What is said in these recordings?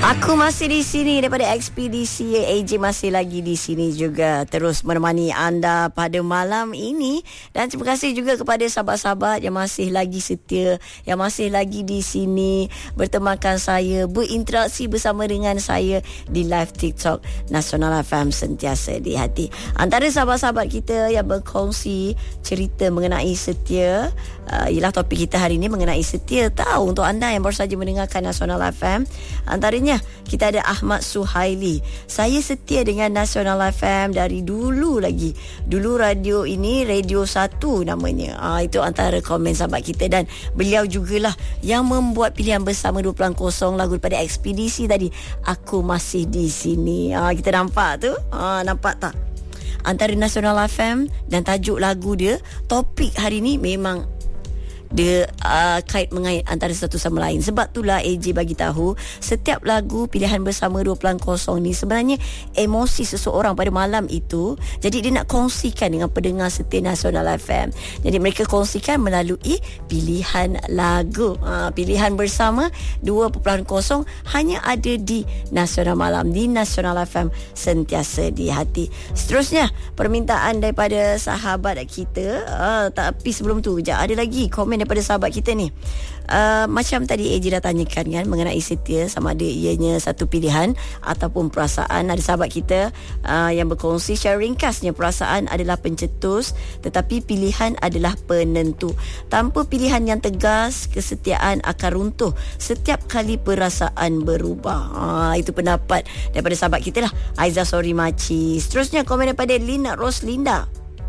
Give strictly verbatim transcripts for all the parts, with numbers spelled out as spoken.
Aku masih di sini daripada Ekspedisi. A J masih lagi di sini juga, terus menemani anda pada malam ini. Dan terima kasih juga kepada sahabat-sahabat yang masih lagi setia, yang masih lagi di sini bertemankan saya, berinteraksi bersama dengan saya di live TikTok Nasional F M Sentiasa di Hati. Antara sahabat-sahabat kita yang berkongsi cerita mengenai setia, uh, ialah topik kita hari ini mengenai setia. Tahu, untuk anda yang baru saja mendengarkan Nasional F M, antaranya kita ada Ahmad Suhaili. Saya setia dengan Nasional F M dari dulu lagi. Dulu radio ini Radio satu namanya. Ah, itu antara komen sahabat kita. Dan beliau jugalah yang membuat pilihan bersama dua kosong lagu daripada Ekspedisi tadi, Aku Masih di Sini. Ah, kita nampak tu? Ah, nampak tak? Antara Nasional F M dan tajuk lagu dia, topik hari ni memang dia uh, kait mengait antara satu sama lain. Sebab itulah A J bagi tahu, setiap lagu pilihan bersama dua kosong ni sebenarnya emosi seseorang pada malam itu. Jadi dia nak kongsikan dengan pendengar setia Nasional F M. Jadi mereka kongsikan melalui pilihan lagu. Ha, pilihan bersama dua kosong hanya ada di Nasional Malam, di Nasional F M Sentiasa di Hati. Seterusnya, permintaan daripada sahabat kita. Uh, tapi sebelum tu, sekejap, ada lagi komen daripada sahabat kita ni. Uh, macam tadi A J dah tanyakan kan mengenai setia, sama ada ianya satu pilihan ataupun perasaan. Ada sahabat kita uh, yang berkongsi secara ringkasnya, perasaan adalah pencetus tetapi pilihan adalah penentu. Tanpa pilihan yang tegas, kesetiaan akan runtuh setiap kali perasaan berubah. Uh, itu pendapat daripada sahabat kita lah, Aiza Sori Maci. Seterusnya, komen daripada Lina Roslinda.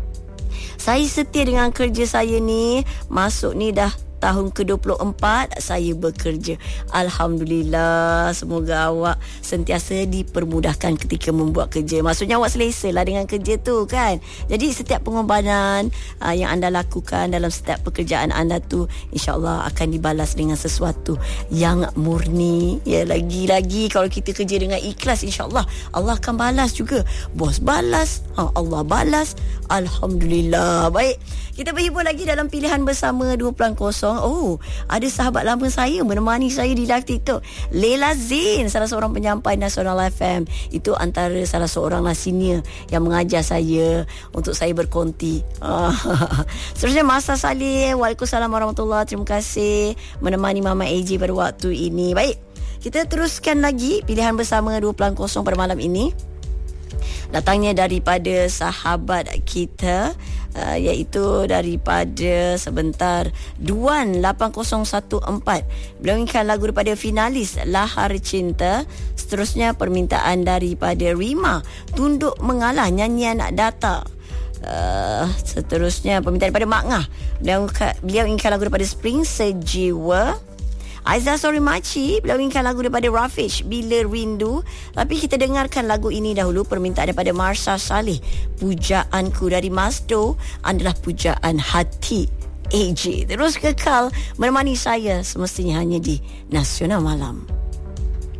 Saya setia dengan kerja saya ni. Masuk ni dah tahun ke dua puluh empat saya bekerja. Alhamdulillah, semoga awak sentiasa dipermudahkan ketika membuat kerja. Maksudnya awak selesa lah dengan kerja tu kan. Jadi setiap pengorbanan uh, yang anda lakukan dalam setiap pekerjaan anda tu, insyaAllah akan dibalas dengan sesuatu yang murni. Ya, lagi-lagi kalau kita kerja dengan ikhlas, insyaAllah Allah akan balas juga. Bos balas, uh, Allah balas. Alhamdulillah. Baik, kita berhibur lagi dalam pilihan bersama dua kosong. Oh, ada sahabat lama saya menemani saya di live TikTok, Leila Zain, salah seorang penyampai Nasional F M. Itu antara salah seorang lah senior yang mengajar saya untuk saya berkonti. Seterusnya, Masa Saleh. Waalaikumsalam warahmatullahi. Terima kasih menemani Mama A J pada waktu ini. Baik, kita teruskan lagi pilihan bersama dua kosong pada malam ini. Datangnya daripada sahabat kita, uh, iaitu daripada sebentar Duan lapan kosong satu empat. Beliau inginkan lagu daripada finalis Lahar Cinta. Seterusnya, permintaan daripada Rima, Tunduk Mengalah, nyanyian Data. Uh, seterusnya, permintaan daripada Mak Ngah. Beliau, beliau inginkan lagu daripada Spring Sejiwa. Aiza Sori Maci, beliau inginkan lagu daripada Rafiq, Bila Rindu. Tapi kita dengarkan lagu ini dahulu, permintaan daripada Marsha Saleh, Pujaanku. Dari Masdo adalah Pujaan Hati. A J terus kekal menemani saya semestinya hanya di Nasional Malam.